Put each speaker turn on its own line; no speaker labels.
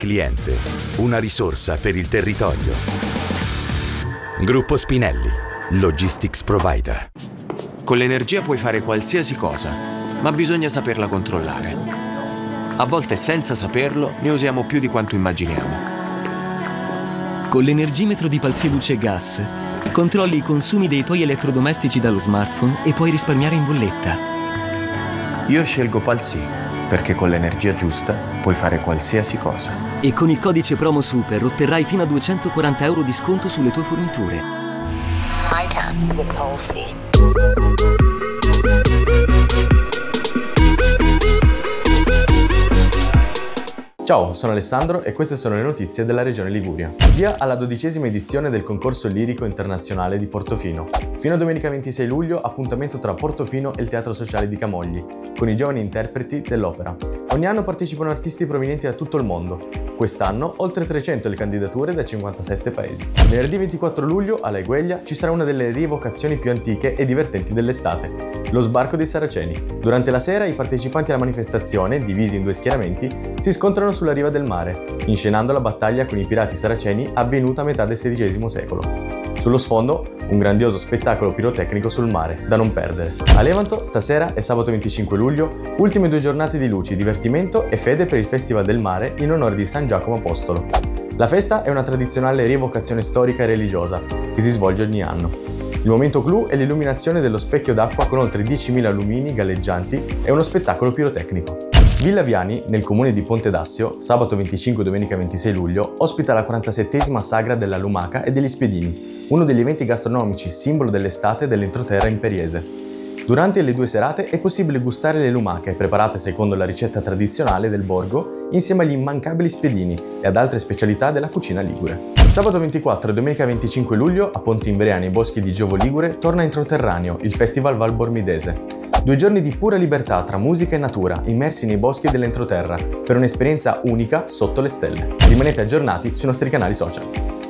Cliente, una risorsa per il territorio. Gruppo Spinelli, Logistics Provider.
Con l'energia puoi fare qualsiasi cosa, ma bisogna saperla controllare. A volte senza saperlo ne usiamo più di quanto immaginiamo.
Con l'energimetro di Palsy Luce Gas controlli i consumi dei tuoi elettrodomestici dallo smartphone e puoi risparmiare in bolletta.
Io scelgo Palsy perché con l'energia giusta puoi fare qualsiasi cosa.
E con il codice promo SUPER otterrai fino a 240 euro di sconto sulle tue forniture.
I can with Palsy.
Ciao, sono Alessandro e queste sono le notizie della Regione Liguria. Via alla 12ª edizione del concorso lirico internazionale di Portofino. Fino a domenica 26 luglio appuntamento tra Portofino e il Teatro Sociale di Camogli, con i giovani interpreti dell'opera. Ogni anno partecipano artisti provenienti da tutto il mondo. Quest'anno oltre 300 le candidature da 57 paesi. Venerdì 24 luglio alla Egueglia ci sarà una delle rievocazioni più antiche e divertenti dell'estate, lo sbarco dei Saraceni. Durante la sera i partecipanti alla manifestazione, divisi in due schieramenti, si scontrano sulla riva del mare, inscenando la battaglia con i pirati saraceni avvenuta a metà del XVI secolo. Sullo sfondo, un grandioso spettacolo pirotecnico sul mare, da non perdere. A Levanto, stasera e sabato 25 luglio, ultime 2 giornate di luci, divertimento e fede per il Festival del Mare in onore di San Giacomo Apostolo. La festa è una tradizionale rievocazione storica e religiosa, che si svolge ogni anno. Il momento clou è l'illuminazione dello specchio d'acqua con oltre 10.000 lumini galleggianti e uno spettacolo pirotecnico. Villa Viani, nel comune di Ponte d'Assio, sabato 25 e domenica 26 luglio, ospita la 47esima sagra della lumaca e degli spiedini, uno degli eventi gastronomici simbolo dell'estate dell'entroterra imperiese. Durante le 2 serate è possibile gustare le lumache, preparate secondo la ricetta tradizionale del borgo, insieme agli immancabili spiedini e ad altre specialità della cucina ligure. Sabato 24 e domenica 25 luglio, a Ponte Imbriani e Boschi di Giovo Ligure, torna Introterraneo, il Festival Val Bormidese. 2 giorni di pura libertà tra musica e natura, immersi nei boschi dell'entroterra, per un'esperienza unica sotto le stelle. Rimanete aggiornati sui nostri canali social.